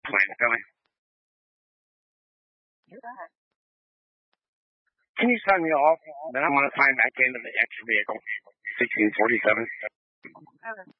Fine, coming. Can you sign me off? Then I'm going to sign back into the extra vehicle. 1647. Okay.